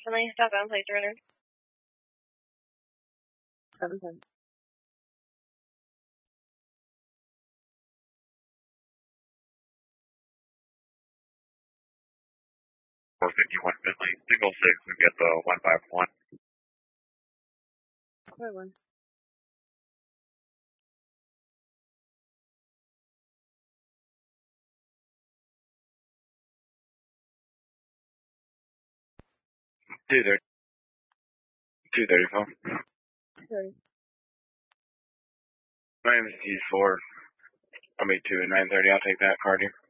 Finley, southbound, please surrender. 710. 451 Finley, single 6, we get the 151. Clear 1. Two 234. 30. My name is T4. I'll be 2 at 9:30. I'll take that card here.